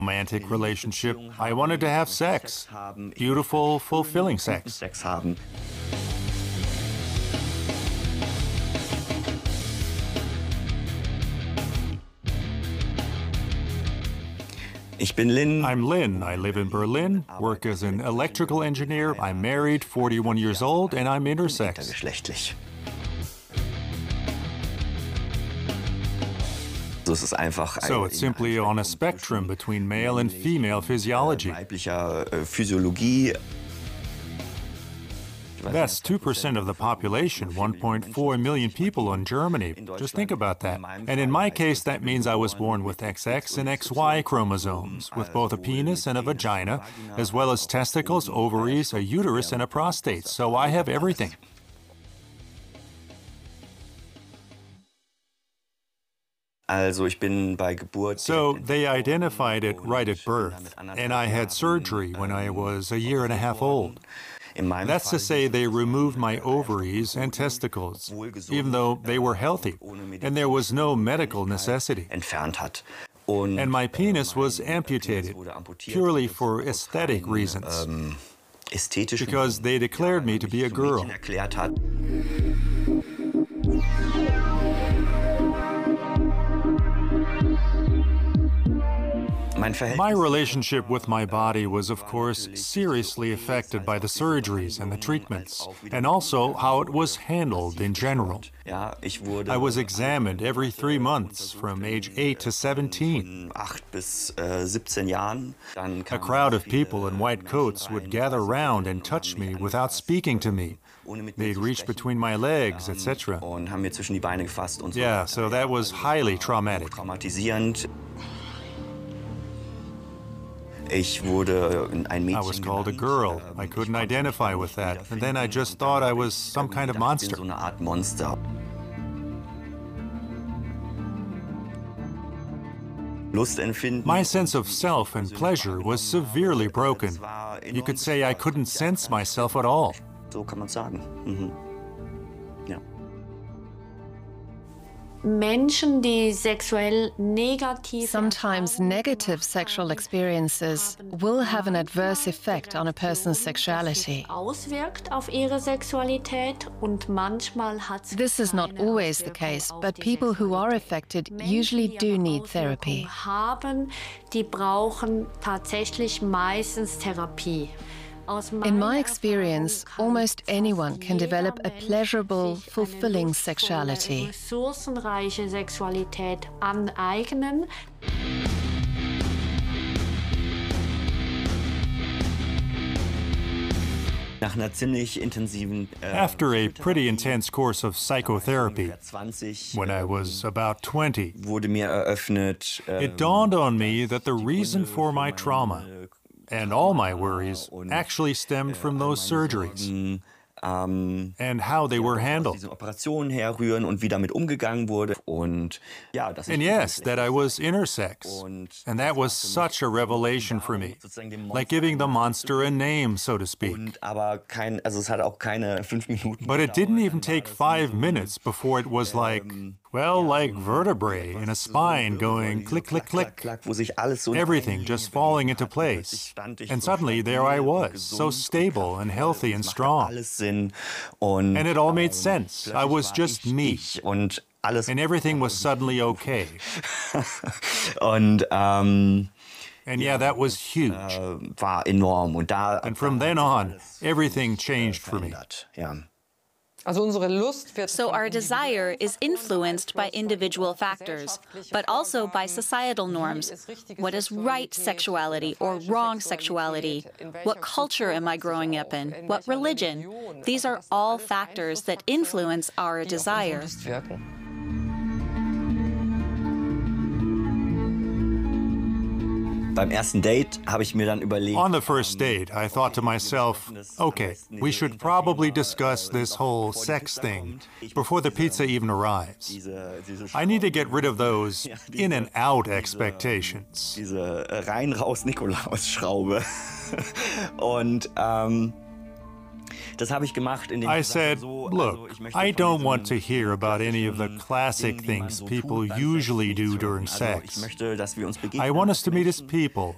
Romantic relationship. I wanted to have sex. Beautiful, fulfilling sex. I'm Lin. I live in Berlin, work as an electrical engineer. I'm married, 41 years old, and I'm intersex. So it's simply on a spectrum between male and female physiology. That's 2% of the population, 1.4 million people in Germany. Just think about that. And in my case, that means I was born with XX and XY chromosomes, with both a penis and a vagina, as well as testicles, ovaries, a uterus, and a prostate. So I have everything. So they identified it right at birth, and I had surgery when I was a year and a half old. That's to say, they removed my ovaries and testicles, even though they were healthy, and there was no medical necessity. And my penis was amputated, purely for aesthetic reasons, because they declared me to be a girl. My relationship with my body was, of course, seriously affected by the surgeries and the treatments, and also how it was handled in general. I was examined every 3 months, from age 8 to 17. A crowd of people in white coats would gather round and touch me without speaking to me. They'd reach between my legs, etc. Yeah, so that was highly traumatic. I was called a girl. I couldn't identify with that. And then I just thought I was some kind of monster. My sense of self and pleasure was severely broken. You could say I couldn't sense myself at all. Sometimes negative sexual experiences will have an adverse effect on a person's sexuality. This is not always the case, but people who are affected usually do need therapy. In my experience, almost anyone can develop a pleasurable, fulfilling sexuality. After a pretty intense course of psychotherapy, when I was about 20, it dawned on me that the reason for my trauma and all my worries actually stemmed from those surgeries and how they were handled. And yes, that I was intersex. And that was such a revelation for me, like giving the monster a name, so to speak. But it didn't even take 5 minutes before it was like, well, like vertebrae in a spine going click, click, click. Everything just falling into place. And suddenly there I was, so stable and healthy and strong. And it all made sense. I was just me. And everything was suddenly okay. And yeah, that was huge. And from then on, everything changed for me. So our desire is influenced by individual factors, but also by societal norms. What is right sexuality or wrong sexuality? What culture am I growing up in? What religion? These are all factors that influence our desire. On the first date, I thought to myself, okay, we should probably discuss this whole sex thing before the pizza even arrives. I need to get rid of those in and out expectations. I said, look, I don't want to hear about any of the classic things people usually do during sex. I want us to meet as people